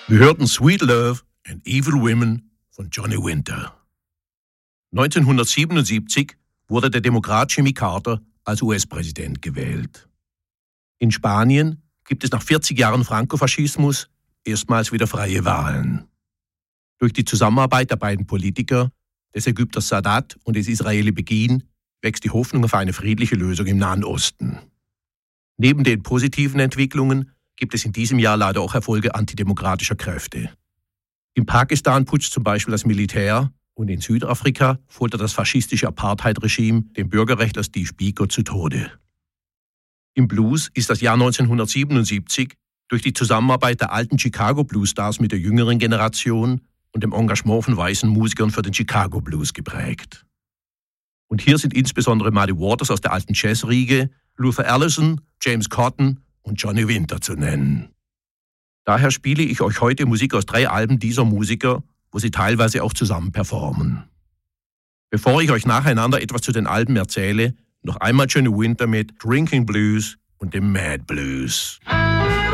Wir hörten Sweet Love and Evil Women von Johnny Winter. 1977 wurde der Demokrat Jimmy Carter als US-Präsident gewählt. In Spanien gibt es nach 40 Jahren Frankofaschismus erstmals wieder freie Wahlen. Durch die Zusammenarbeit der beiden Politiker, des Ägypters Sadat und des Israeli Begin, wächst die Hoffnung auf eine friedliche Lösung im Nahen Osten. Neben den positiven Entwicklungen gibt es in diesem Jahr leider auch Erfolge antidemokratischer Kräfte. In Pakistan putscht zum Beispiel das Militär und in Südafrika foltert das faschistische Apartheid-Regime den Bürgerrechtler Steve Biko zu Tode. Im Blues ist das Jahr 1977 durch die Zusammenarbeit der alten Chicago Blues-Stars mit der jüngeren Generation und dem Engagement von weißen Musikern für den Chicago Blues geprägt. Und hier sind insbesondere Muddy Waters aus der alten Jazzriege, Luther Allison, James Cotton und Johnny Winter zu nennen. Daher spiele ich euch heute Musik aus 3 Alben dieser Musiker, wo sie teilweise auch zusammen performen. Bevor ich euch nacheinander etwas zu den Alben erzähle, noch einmal Johnny Winter mit Drinking Blues und dem Mad Blues.